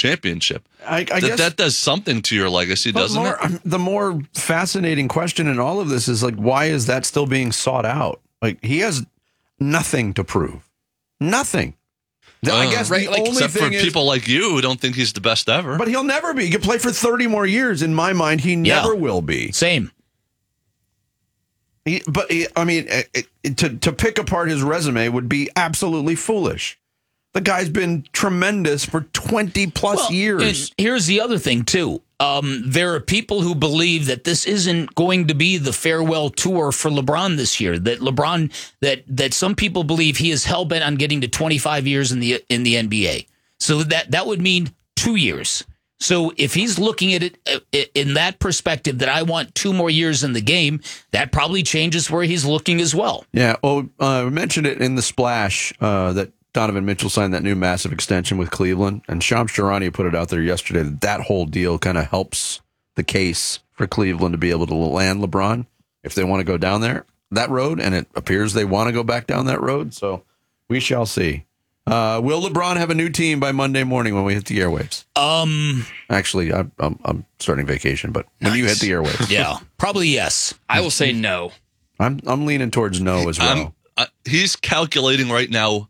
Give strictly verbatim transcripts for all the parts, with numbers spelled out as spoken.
championship. I, I Th- guess that does something to your legacy, doesn't more, it? The more fascinating question in all of this is like, why is that still being sought out? Like, he has nothing to prove. Nothing. Uh, I guess right, the like, only Except for thing is, people like you who don't think he's the best ever. but he'll never be. He could play for thirty more years. In my mind, he never Yeah. will be. Same. He, but he, I mean, it, it, to to pick apart his resume would be absolutely foolish. The guy's been tremendous for twenty plus Well, years. and here's the other thing, too. Um, there are people who believe that this isn't going to be the farewell tour for LeBron this year. That LeBron, that that some people believe he is hell bent on getting to twenty-five years in the in the N B A. So that that would mean two years. So if he's looking at it in that perspective, that I want two more years in the game, that probably changes where he's looking as well. Yeah. Well, uh, we mentioned it in the splash uh, that Donovan Mitchell signed that new massive extension with Cleveland, and Shams Charania put it out there yesterday that that whole deal kind of helps the case for Cleveland to be able to land LeBron if they want to go down there that road, and it appears they want to go back down that road. So we shall see. Uh, will LeBron have a new team by Monday morning when we hit the airwaves? Um, Actually, I'm I'm, I'm starting vacation, but when nice. you hit the airwaves, yeah, probably yes. I will say no. I'm I'm leaning towards no as well. I'm, uh, he's calculating right now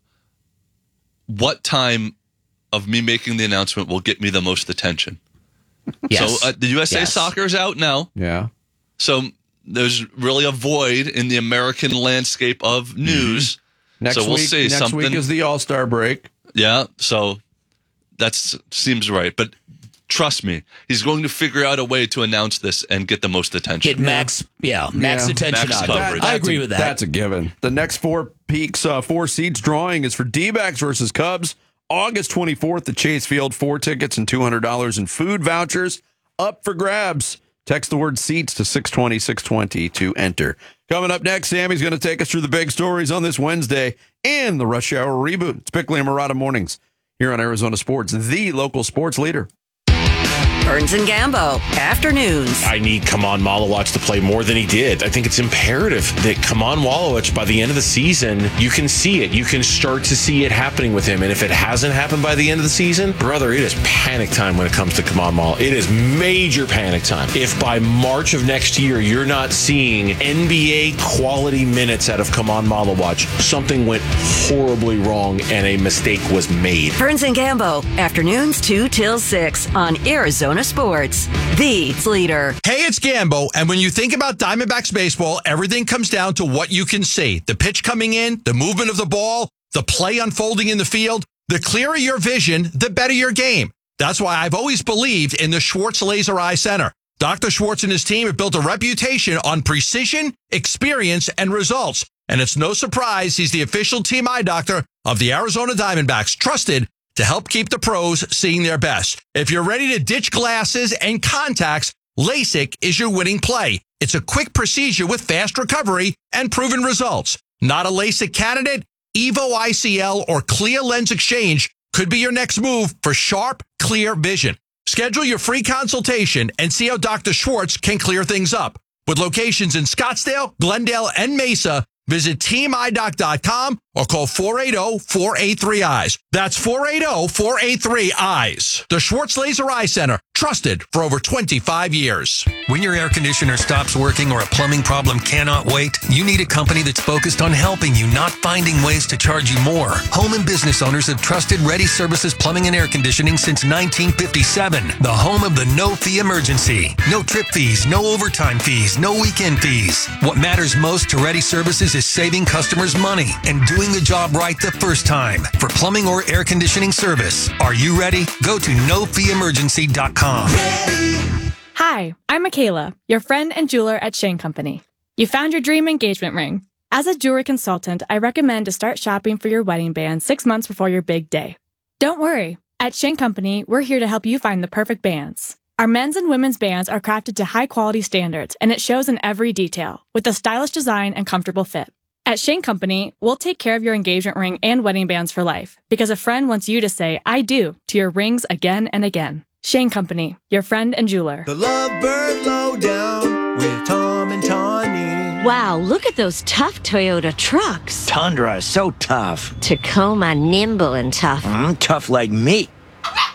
what time of me making the announcement will get me the most attention. Yes. So uh, the U S A Yes. Soccer's out now. Yeah. So there's really a void in the American landscape of news. Next so we'll week, see. next Something, week is the All-Star break. yeah, so that seems right. But trust me, he's going to figure out a way to announce this and get the most attention. Get max, yeah, max Yeah. attention Max out of coverage. it. I That's agree a- with that. That's a given. The next four peaks, uh, four seeds drawing is for D-backs versus Cubs. August twenty-fourth at Chase Field. Four tickets and two hundred dollars in food vouchers up for grabs. Text the word seats to six twenty, six twenty to enter. Coming up next, Sammy's going to take us through the big stories on this Wednesday and the Rush Hour reboot. It's Bickley and Murata Mornings here on Arizona Sports, the local sports leader. Burns and Gambo, afternoons. I need Kaman Malowacz to play more than he did. I think it's imperative that Kaman Malowacz, by the end of the season, you can see it. You can start to see it happening with him. And if it hasn't happened by the end of the season, brother, it is panic time when it comes to Kaman Mal. It is major panic time. If by March of next year, you're not seeing N B A quality minutes out of Kaman Malowacz, something went horribly wrong and a mistake was made. Burns and Gambo, afternoons two till six on Arizona Sports, the leader. Hey, it's Gambo, and when you think about Diamondbacks baseball, everything comes down to what you can see. The pitch coming in, the movement of the ball, the play unfolding in the field. The clearer your vision, the better your game. That's why I've always believed in the Schwartz Laser Eye Center. Doctor Schwartz and his team have built a reputation on precision, experience, and results. And it's no surprise he's the official team eye doctor of the Arizona Diamondbacks, trusted to help keep the pros seeing their best. If you're ready to ditch glasses and contacts, LASIK is your winning play. It's a quick procedure with fast recovery and proven results. Not a LASIK candidate? Evo I C L or Clear Lens Exchange could be your next move for sharp, clear vision. Schedule your free consultation and see how Doctor Schwartz can clear things up. With locations in Scottsdale, Glendale, and Mesa, visit team eye doc dot com or call four eight zero, four eight three, eyes. That's four eight zero, four eight three, eyes. The Schwartz Laser Eye Center, trusted for over twenty-five years. When your air conditioner stops working or a plumbing problem cannot wait, you need a company that's focused on helping you, not finding ways to charge you more. Home and business owners have trusted Ready Services Plumbing and Air Conditioning since nineteen fifty-seven. The home of the no-fee emergency. No trip fees, no overtime fees, no weekend fees. What matters most to Ready Services is saving customers money and doing the job right the first time. For plumbing or air conditioning service, are you ready? Go to no fee emergency dot com. Hi, I'm Michaela, your friend and jeweler at Shane Company. You found your dream engagement ring. As a jewelry consultant, I recommend to start shopping for your wedding band six months before your big day. Don't worry. At Shane Company, we're here to help you find the perfect bands. Our men's and women's bands are crafted to high-quality standards, and it shows in every detail, with a stylish design and comfortable fit. At Shane Company, we'll take care of your engagement ring and wedding bands for life, because a friend wants you to say, I do, to your rings again and again. Shane Company, your friend and jeweler. The Lovebird Lowdown with Tom and Tawny. Wow, look at those tough Toyota trucks. Tundra is so tough. Tacoma, nimble and tough. Mm, tough like me.